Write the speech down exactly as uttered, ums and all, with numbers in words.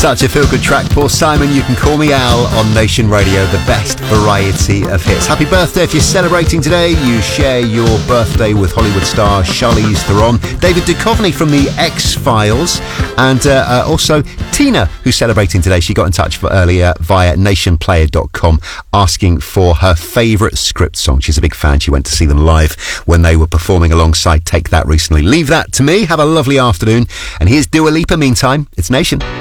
Such a feel-good track. Paul Simon, You Can Call Me Al on Nation Radio, the best variety of hits. Happy birthday if you're celebrating today. You share your birthday with Hollywood star Charlize Theron, David Duchovny from The X-Files, and uh, uh, also Tina, who's celebrating today. She got in touch for earlier via nation player dot com asking for her favourite script song. She's a big fan. She went to see them live when they were performing alongside Take That recently. Leave that to me. Have a lovely afternoon. And here's Dua Lipa meantime. It's Nation.